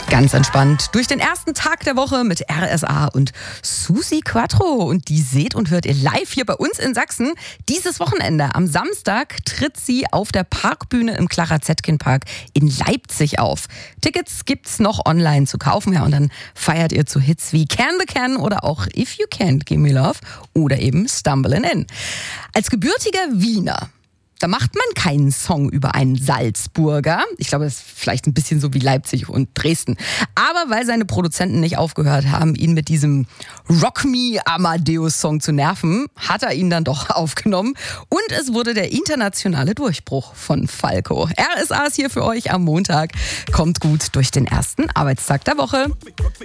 Ganz entspannt durch den ersten Tag der Woche mit RSA und Susi Quattro. Und die seht und hört ihr live hier bei uns in Sachsen. Dieses Wochenende, am Samstag, tritt sie auf der Parkbühne im Clara-Zetkin-Park in Leipzig auf. Tickets gibt's noch online zu kaufen. Ja, und dann feiert ihr zu Hits wie Can the Can oder auch If You Can't Give Me Love oder eben Stumbling In. Als gebürtiger Wiener, da macht man keinen Song über einen Salzburger. Ich glaube, das ist vielleicht ein bisschen so wie Leipzig und Dresden. Aber weil seine Produzenten nicht aufgehört haben, ihn mit diesem Rock Me Amadeus-Song zu nerven, hat er ihn dann doch aufgenommen. Und es wurde der internationale Durchbruch von Falco. RSA ist hier für euch am Montag. Kommt gut durch den ersten Arbeitstag der Woche.